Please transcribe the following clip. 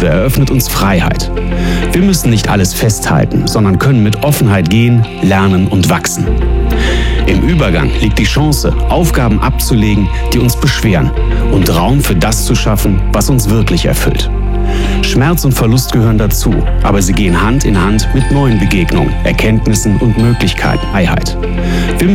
Liebe eröffnet uns Freiheit. Wir müssen nicht alles festhalten, sondern können mit Offenheit gehen, lernen und wachsen. Im Übergang liegt die Chance, Aufgaben abzulegen, die uns beschweren, und Raum für das zu schaffen, was uns wirklich erfüllt. Schmerz und Verlust gehören dazu, aber sie gehen Hand in Hand mit neuen Begegnungen, Erkenntnissen und Möglichkeiten. Freiheit.